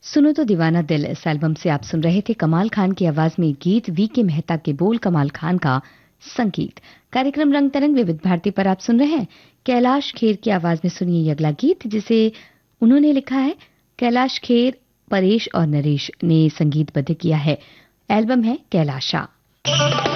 सुनो तो दीवाना दिल इस एल्बम से आप सुन रहे थे कमाल खान की आवाज में गीत, वीके मेहता के बोल, कमाल खान का संगीत। कार्यक्रम रंग तरंग विविध भारती पर आप सुन रहे हैं। कैलाश खेर की आवाज में सुनिए ये अगला गीत, जिसे उन्होंने लिखा है कैलाश खेर, परेश और नरेश ने संगीतबद्ध किया है। एल्बम है कैलाशा।